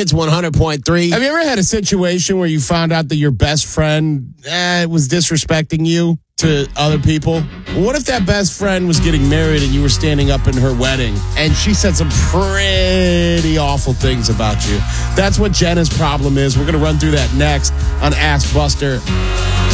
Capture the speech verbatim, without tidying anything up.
Hits one hundred point three. Have you ever had a situation where you found out that your best friend eh, was disrespecting you to other people? What if that best friend was getting married and you were standing up in her wedding and she said some pretty awful things about you? That's what Jenna's problem is. We're going to run through that next on Ask Buster.